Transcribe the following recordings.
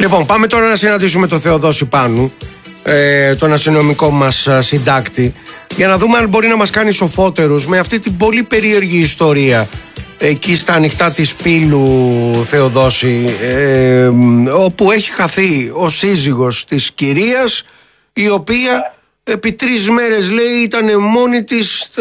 Λοιπόν, πάμε τώρα να συναντήσουμε τον Θεοδόση Πάνου, τον αστυνομικό μας συντάκτη, για να δούμε αν μπορεί να μας κάνει σοφότερους με αυτή την πολύ περίεργη ιστορία εκεί στα ανοιχτά της Πύλου, Θεοδόση, όπου έχει χαθεί ο σύζυγος της κυρίας, η οποία επί 3 μέρες, λέει, ήταν μόνη της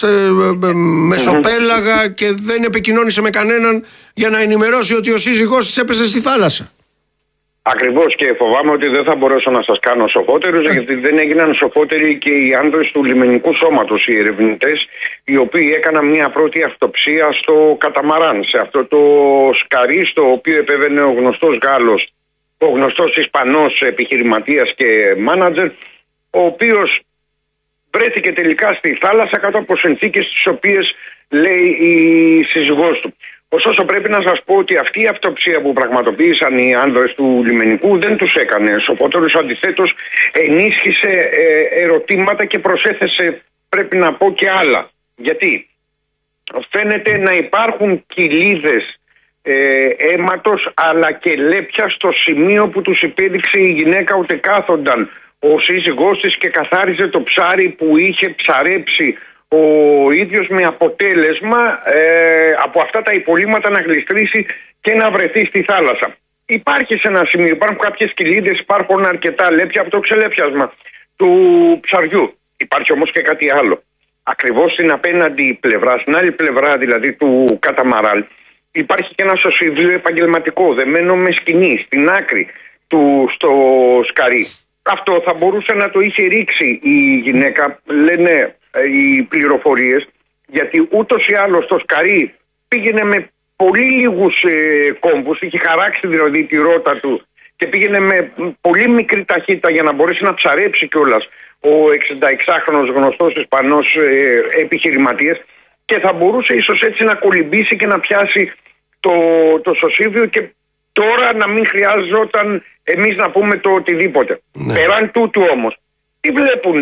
μεσοπέλαγα και δεν επικοινώνησε με κανέναν για να ενημερώσει ότι ο σύζυγός της έπεσε στη θάλασσα. Ακριβώς, και φοβάμαι ότι δεν θα μπορέσω να σας κάνω σοφότερους, γιατί δεν έγιναν σοφότεροι και οι άνδρες του λιμενικού σώματος, οι ερευνητές, οι οποίοι έκαναν μια πρώτη αυτοψία στο καταμαράν, σε αυτό το σκαρί στο οποίο επέβαινε ο γνωστός Γάλλος, ο γνωστός Ισπανός επιχειρηματίας και μάνατζερ, ο οποίος βρέθηκε τελικά στη θάλασσα κάτω από συνθήκες τις οποίες λέει η σύζυγός του. Ωστόσο, πρέπει να σας πω ότι αυτή η αυτοψία που πραγματοποίησαν οι άνδρες του λιμενικού δεν τους έκανε σοφότερους, αντιθέτως ενίσχυσε ερωτήματα και προσέθεσε, πρέπει να πω, και άλλα. Γιατί φαίνεται να υπάρχουν κοιλίδες αίματος αλλά και λέπια στο σημείο που τους υπέδειξε η γυναίκα ότι κάθονταν ο σύζυγός της και καθάριζε το ψάρι που είχε ψαρέψει ο ίδιος, με αποτέλεσμα από αυτά τα υπολείμματα να γλιστρήσει και να βρεθεί στη θάλασσα. Υπάρχει σε ένα σημείο, υπάρχουν κάποιες κοιλίδες, υπάρχουν αρκετά λέπια από το ξελέπιασμα του ψαριού. Υπάρχει όμως και κάτι άλλο. Ακριβώς στην απέναντι πλευρά, στην άλλη πλευρά δηλαδή του καταμαράλ, υπάρχει και ένα σωσίδιο επαγγελματικό, δεμένο με σκηνή, στην άκρη του στο σκαρί. Αυτό θα μπορούσε να το είχε ρίξει η γυναίκα, λένε οι πληροφορίες, γιατί ούτως ή άλλως το σκαρί πήγαινε με πολύ λίγους κόμβους, είχε χαράξει δηλαδή τη ρότα του και πήγαινε με πολύ μικρή ταχύτητα για να μπορέσει να ψαρέψει κιόλας ο 66χρονος γνωστός Ισπανός επιχειρηματίας, και θα μπορούσε ίσως έτσι να κολυμπήσει και να πιάσει το σωσίβιο και τώρα να μην χρειάζονταν εμείς να πούμε το οτιδήποτε. Ναι. Πέραν τούτου όμως, τι βλέπουν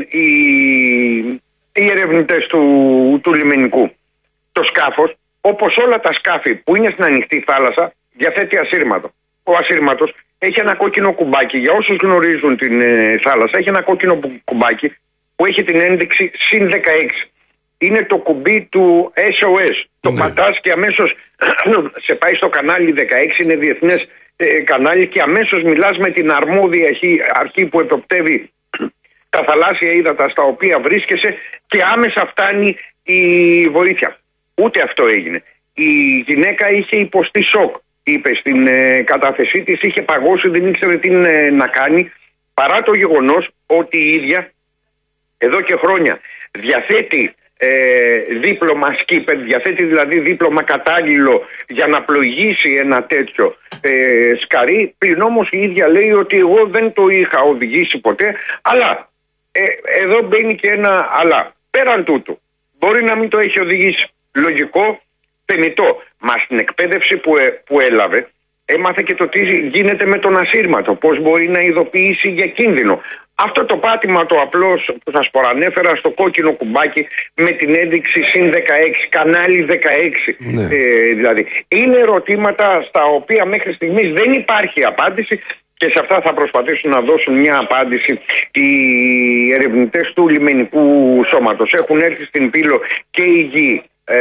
οι ερευνητές του λιμενικού? Το σκάφος, όπως όλα τα σκάφη που είναι στην ανοιχτή θάλασσα, διαθέτει ασύρματο. Ο ασύρματος έχει ένα κόκκινο κουμπάκι. Για όσους γνωρίζουν την θάλασσα, έχει ένα κόκκινο κουμπάκι που έχει την ένδειξη συν 16. Είναι το κουμπί του SOS. Το πατάς και αμέσως σε πάει στο κανάλι 16, είναι διεθνές κανάλι, και αμέσως μιλάς με την αρμόδια αρχή που εποπτεύει τα θαλάσσια ύδατα στα οποία βρίσκεσαι και άμεσα φτάνει η βοήθεια. Ούτε αυτό έγινε. Η γυναίκα είχε υποστεί σοκ, είπε στην κατάθεσή της, είχε παγώσει, δεν ήξερε τι να κάνει, παρά το γεγονός ότι η ίδια εδώ και χρόνια διαθέτει δίπλωμα skipper, διαθέτει δηλαδή δίπλωμα κατάλληλο για να πλοηγήσει ένα τέτοιο σκαρί, πλην όμως η ίδια λέει ότι εγώ δεν το είχα οδηγήσει ποτέ, αλλά εδώ μπαίνει και ένα αλλά. Πέραν τούτου, μπορεί να μην το έχει οδηγήσει. Λογικό, θεμιτό. Μα στην εκπαίδευση που έλαβε, έμαθε και το τι γίνεται με τον ασύρματο, πώς μπορεί να ειδοποιήσει για κίνδυνο. Αυτό το πάτημα το απλώς που σας προανέφερα στο κόκκινο κουμπάκι με την ένδειξη συν 16, κανάλι 16 δηλαδή. Είναι ερωτήματα στα οποία μέχρι στιγμής δεν υπάρχει απάντηση και σε αυτά θα προσπαθήσουν να δώσουν μια απάντηση οι ερευνητές του λιμενικού σώματος. Έχουν έρθει στην Πύλο και οι γη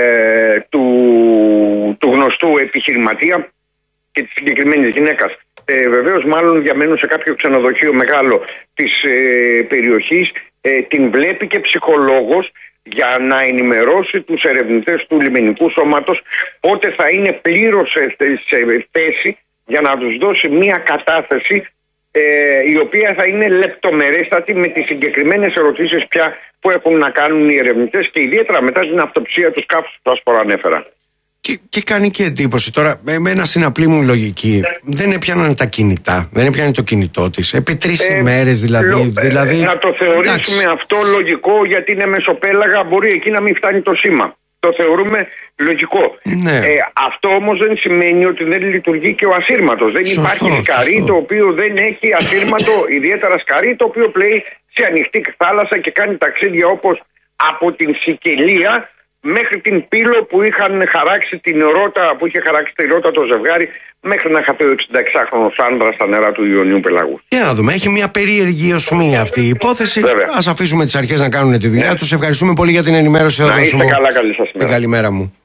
του γνωστού επιχειρηματία και της συγκεκριμένης γυναίκας. Βεβαίως μάλλον διαμένουν σε κάποιο ξενοδοχείο μεγάλο της περιοχής. Την βλέπει και ψυχολόγος για να ενημερώσει τους ερευνητές του λιμενικού σώματος πότε θα είναι πλήρως σε θέση για να τους δώσει μια κατάθεση η οποία θα είναι λεπτομερέστατη με τις συγκεκριμένες ερωτήσεις πια που έχουν να κάνουν οι ερευνητές και ιδιαίτερα μετά την αυτοψία του σκάφους που σας προανέφερα. Και κάνει και εντύπωση τώρα, με ένα συναπλή μου λογική, δεν έπιαναν τα κινητά, δεν έπιανε το κινητό της, επί 3 ημέρες δηλαδή. Να το θεωρήσουμε αυτό λογικό, γιατί είναι μεσοπέλαγα, μπορεί εκεί να μην φτάνει το σήμα. Το θεωρούμε λογικό. Ναι. Αυτό όμως δεν σημαίνει ότι δεν λειτουργεί και ο ασύρματος. Δεν υπάρχει σκαρί το οποίο δεν έχει ασύρματο, ιδιαίτερα σκαρί το οποίο πλέει σε ανοιχτή θάλασσα και κάνει ταξίδια όπως από την Σικελία μέχρι την Πύλο που είχαν χαράξει την ρότα, που είχε χαράξει τη ρότα το ζευγάρι, μέχρι να χαθεί ο 66χρονος άνδρας στα νερά του Ιωνίου Πελαγού. Για να δούμε, έχει μια περίεργη οσμία αυτή η υπόθεση. Ας αφήσουμε τις αρχές να κάνουν τη δουλειά τους. Ευχαριστούμε πολύ για την ενημέρωση. Να είστε καλά, καλή σας μέρα. Καλημέρα μου.